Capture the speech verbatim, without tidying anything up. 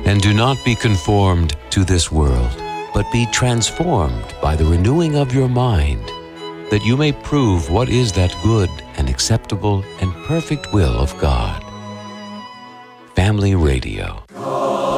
And do not be conformed to this world, but be transformed by the renewing of your mind, that you may prove what is that good and acceptable and perfect will of God. Family Radio.